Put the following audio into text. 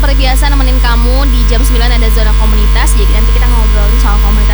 seperti biasa nemenin kamu di jam 9 ada zona komunitas. Jadi nanti kita ngobrolin soal komunitas